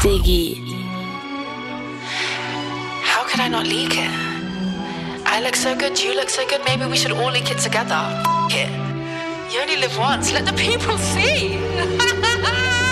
Ziggy. How could I not leak it? I look so good, you look so good, maybe we should all leak it together. F it. You only live once, let the people see.